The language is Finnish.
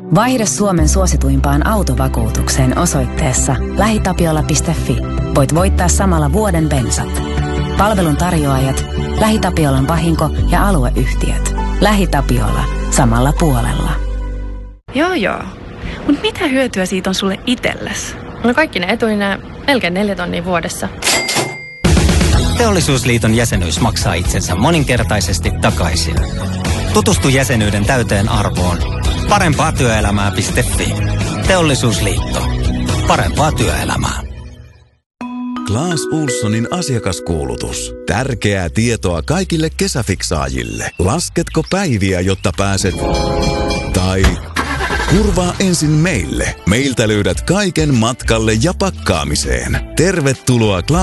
Vaihda Suomen suosituimpaan autovakuutukseen osoitteessa lähitapiola.fi. Voit voittaa samalla vuoden bensat. Palvelun tarjoajat, LähiTapiolan vahinko- ja alueyhtiöt. LähiTapiola. Samalla puolella. Joo. Mut mitä hyötyä siitä on sulle itsellesi? No kaikki ne etuineen melkein 4 tonnia vuodessa. Teollisuusliiton jäsenyys maksaa itsensä moninkertaisesti takaisin. Tutustu jäsenyyden täyteen arvoon. Parempaatyöelämää.fi. Teollisuusliitto. Parempaa työelämää. Clas Ohlsonin asiakaskuulutus. Tärkeää tietoa kaikille kesäfiksaajille. Lasketko päiviä, jotta pääset... Tai... Kurvaa ensin meille. Meiltä löydät kaiken matkalle ja pakkaamiseen. Tervetuloa